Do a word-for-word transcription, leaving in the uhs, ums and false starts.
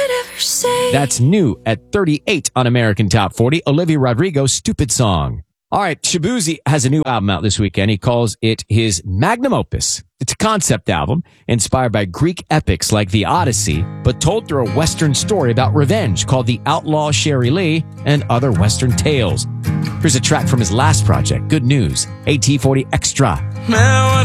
could ever say. That's new at thirty-eight on American Top forty. Olivia Rodrigo, Stupid Song. All right, Shabuzi has a new album out this weekend. He calls it his magnum opus. It's a concept album inspired by Greek epics like the Odyssey, but told through a Western story about revenge called The Outlaw Sherry Lee and Other Western Tales. Here's a track from his last project, Good News, A T forty Extra. Man,